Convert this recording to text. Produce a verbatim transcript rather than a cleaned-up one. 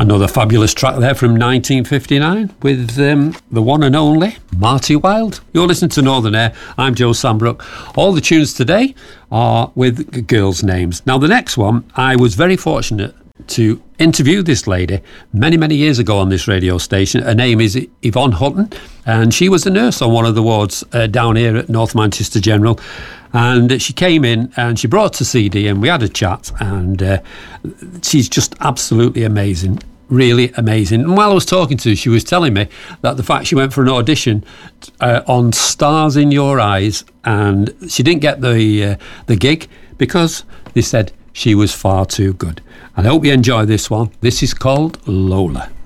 Another fabulous track there from nineteen fifty-nine with um, the one and only Marty Wilde. You're listening to Northern Air. I'm Joe Sambrook. All the tunes today are with girls' names. Now, the next one, I was very fortunate to interview this lady many, many years ago on this radio station. Her name is Yvonne Hutton, and she was a nurse on one of the wards uh, down here at North Manchester General. And she came in and she brought a C D and we had a chat, and uh, she's just absolutely amazing, really amazing. And while I was talking to her, she was telling me that the fact she went for an audition uh, on Stars in Your Eyes, and she didn't get the uh, the gig because they said she was far too good. And I hope you enjoy this one. This is called Lola.